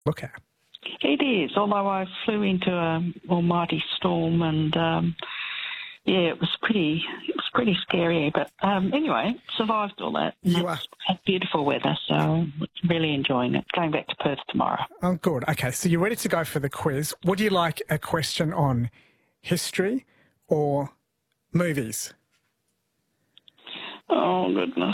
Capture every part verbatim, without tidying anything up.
look at. It is, although I flew into an almighty storm and, um, yeah, it was pretty it was pretty scary. But um, anyway, survived all that. You are. Had beautiful weather, so really enjoying it. Going back to Perth tomorrow. Oh, good. Okay, so you're ready to go for the quiz. Would you like a question on history or movies? Oh, goodness.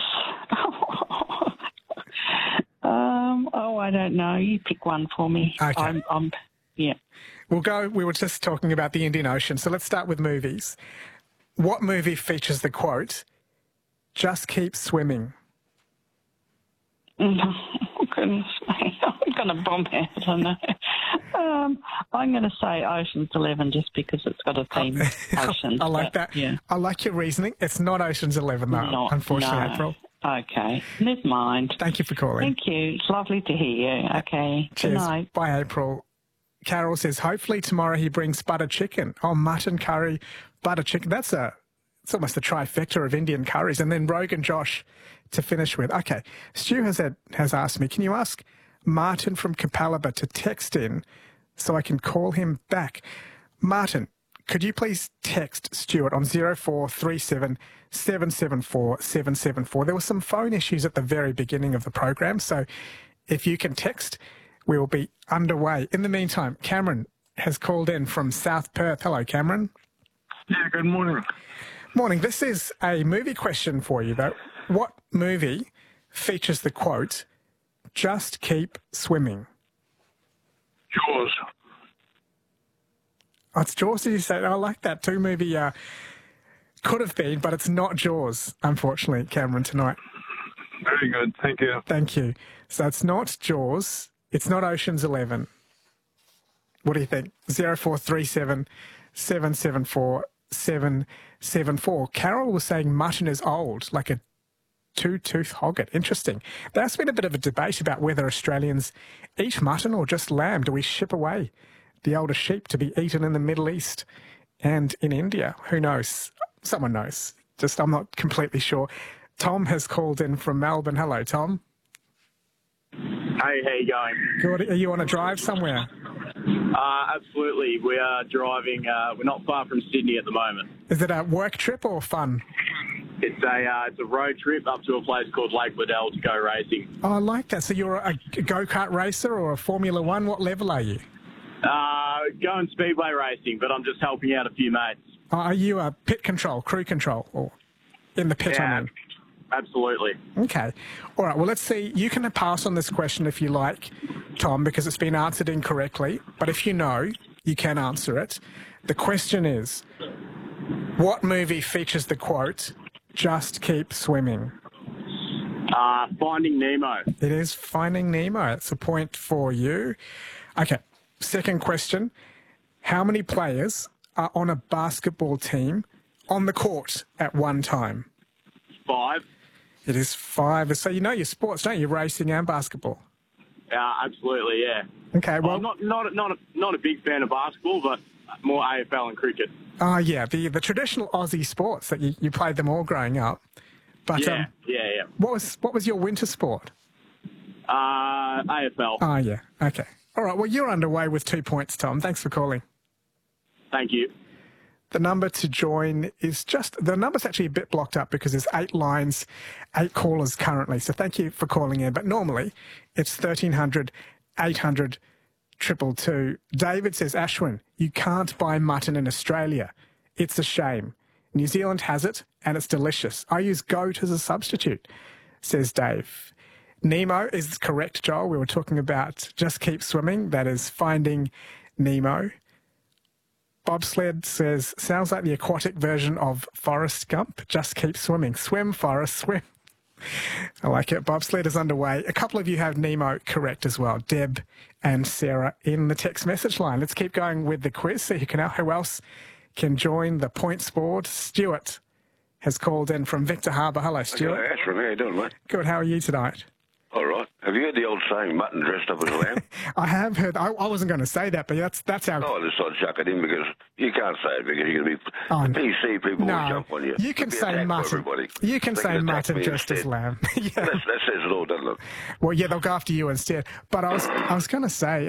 um, oh, I don't know. You pick one for me. Okay. I'm, I'm, yeah. We'll go, we were just talking about the Indian Ocean, so let's start with movies. What movie features the quote, "Just keep swimming"? Oh, goodness me. I'm going to bomb out, I don't know. Um, I'm going to say Ocean's Eleven just because it's got a theme, oceans. I like that. Yeah. I like your reasoning. It's not Ocean's Eleven, though, Not, unfortunately, no. April. Okay. Never mind. Thank you for calling. Thank you. It's lovely to hear you. Okay. Cheers. Good night. Bye, April. Carol says, hopefully tomorrow he brings butter chicken. Oh, mutton curry, butter chicken. That's a, it's almost a trifecta of Indian curries. And then Rogan Josh to finish with. Okay, Stu has, had, has asked me, can you ask Martin from Capalaba to text in so I can call him back? Martin, could you please text Stuart on zero four three seven, seven seven four, seven seven four? There were some phone issues at the very beginning of the program, so if you can text, we will be underway. In the meantime, Cameron has called in from South Perth. Hello, Cameron. Yeah, good morning. Morning. This is a movie question for you, though. What movie features the quote, "Just keep swimming"? Jaws. Oh, it's Jaws, did you say? I like that too. Movie uh, could have been, but it's not Jaws, unfortunately, Cameron, tonight. Very good, thank you. Thank you. So it's not Jaws. It's not Ocean's Eleven. What do you think? zero four three seven, seven seven four, seven seven four. Carol was saying mutton is old, like a two-tooth hogget. Interesting. There's been a bit of a debate about whether Australians eat mutton or just lamb. Do we ship away the older sheep to be eaten in the Middle East and in India? Who knows? Someone knows. Just, I'm not completely sure. Tom has called in from Melbourne. Hello, Tom. Hey, how you going? Good. Are you on a drive somewhere? Uh, absolutely. We are driving. Uh, we're not far from Sydney at the moment. Is it a work trip or fun? It's a uh, it's a road trip up to a place called Lake Liddell to go racing. Oh, I like that. So you're a go-kart racer or a Formula One? What level are you? Uh, going speedway racing, but I'm just helping out a few mates. Oh, are you a pit control, crew control, or in the pit? Yeah, I mean? Absolutely. Okay. All right. Well, let's see. You can pass on this question if you like, Tom, because it's been answered incorrectly. But if you know, you can answer it. The question is, what movie features the quote, "Just keep swimming"? Uh, Finding Nemo. It is Finding Nemo. It's a point for you. Okay. Second question. How many players are on a basketball team on the court at one time? Five. It is five. So you know your sports, don't you? Racing and basketball. Uh, absolutely, yeah. Okay, well... I'm not, not, not, a, not a big fan of basketball, but more A F L and cricket. Oh, uh, yeah, the the traditional Aussie sports that you, you played them all growing up. But, yeah, um, yeah, yeah. What was, what was your winter sport? Uh, A F L. Oh, yeah, okay. All right, well, you're underway with two points, Tom. Thanks for calling. Thank you. The number to join is just, the number's actually a bit blocked up because there's eight lines, eight callers currently. So thank you for calling in. But normally it's thirteen hundred, eight hundred, two two two. David says, Ashwin, you can't buy mutton in Australia. It's a shame. New Zealand has it and it's delicious. I use goat as a substitute, says Dave. Nemo is correct, Joel. We were talking about Just Keep Swimming. That is Finding Nemo. Bobsled says, sounds like the aquatic version of Forrest Gump. Just keep swimming. Swim, Forrest, swim. I like it. Bobsled is underway. A couple of you have Nemo correct as well. Deb and Sarah in the text message line. Let's keep going with the quiz. So you can know who else can join the points board. Stuart has called in from Victor Harbour. Hello, Stuart. Hello, Ashwin. How you doing, mate? Good. How are you tonight? All right. Have you heard the old saying, mutton dressed up as a lamb? I have heard. I, I wasn't going to say that, but that's that's how. Oh, I just thought I'd chuck it in because you can't say it because you're going to be Oh, the no. P C people No, will jump on you. you can You'll be say attacked by mutton. everybody. You can They say attack mutton me dressed as instead. lamb. yeah. That's, that says it all, doesn't it? Well, yeah, they'll go after you instead. But I was I was going to say.